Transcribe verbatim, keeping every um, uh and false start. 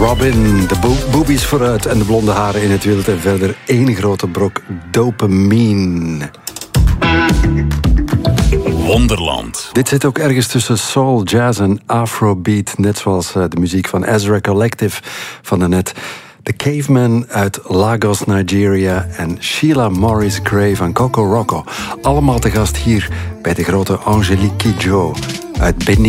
Robin, de bo- boobies vooruit en de blonde haren in het wild. En verder één grote brok dopamine. Wonderland. Dit zit ook ergens tussen soul, jazz en afrobeat. Net zoals uh, de muziek van Ezra Collective van daarnet. The Caveman uit Lagos, Nigeria. En Sheila Morris Gray van Coco Rocco. Allemaal te gast hier bij de grote Angelique Kidjo uit Benin.